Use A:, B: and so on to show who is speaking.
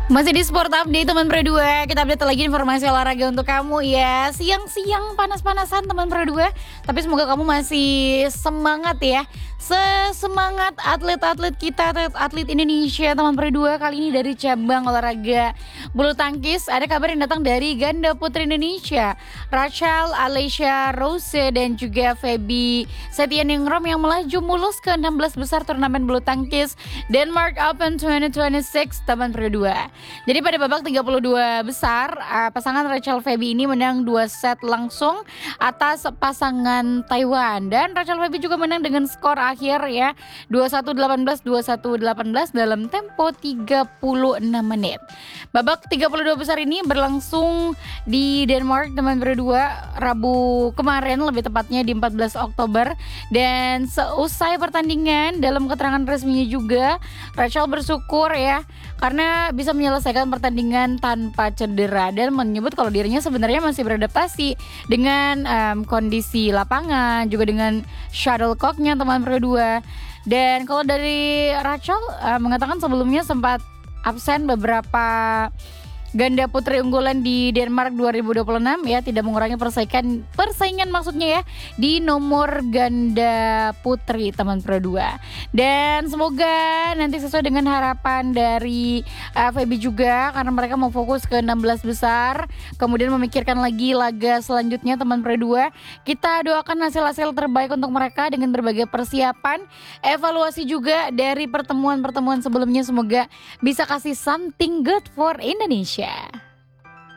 A: Masih di Sport Update teman Pro 2. Kita update lagi informasi olahraga untuk kamu ya. Siang-siang panas-panasan teman Pro 2. Tapi semoga kamu masih semangat ya. Semangat atlet-atlet kita, atlet Indonesia teman Pro 2 kali ini dari cabang olahraga bulu tangkis. Ada kabar yang datang dari ganda putri Indonesia, Rachel Alycia Rose dan juga Feby Setianingrum yang melaju mulus ke 16 besar turnamen bulu tangkis Denmark Open 2026 teman Pro 2. Jadi pada babak 32 besar, pasangan Rachel Feby ini menang 2 set langsung atas pasangan Taiwan. Dan Rachel Feby juga menang dengan skor akhir ya 21-18, 21-18 dalam tempo 36 menit. Babak 32 besar ini berlangsung di Denmark teman Pro 2 Rabu kemarin, lebih tepatnya di 14 Oktober. Dan seusai pertandingan, dalam keterangan resminya juga Rachel bersyukur ya karena bisa menyelesaikan pertandingan tanpa cedera dan menyebut kalau dirinya sebenarnya masih beradaptasi dengan kondisi lapangan, juga dengan shuttlecocknya teman Pro 2. Dan kalau dari Rachel mengatakan sebelumnya sempat absen beberapa ganda putri unggulan di Denmark 2026 ya, tidak mengurangi persaingan maksudnya ya di nomor ganda putri teman Pro 2. Dan semoga nanti sesuai dengan harapan dari Feby juga, karena mereka mau fokus ke 16 besar, kemudian memikirkan lagi laga selanjutnya teman Pro 2. Kita doakan hasil-hasil terbaik untuk mereka dengan berbagai persiapan, evaluasi juga dari pertemuan-pertemuan sebelumnya, semoga bisa kasih something good for Indonesia.